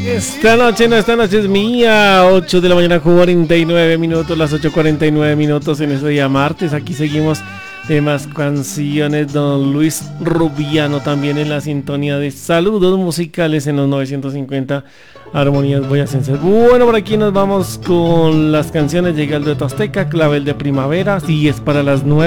Esta noche es mía. 8 de la mañana, 49 minutos, las 8:49 minutos en este día martes. Aquí seguimos más canciones. Don Luis Rubiano también en la sintonía de saludos musicales en los 950 armonías boyacenses. Bueno, por aquí nos vamos con las canciones. Llega el dueto azteca, clavel de primavera. Si es para las 9.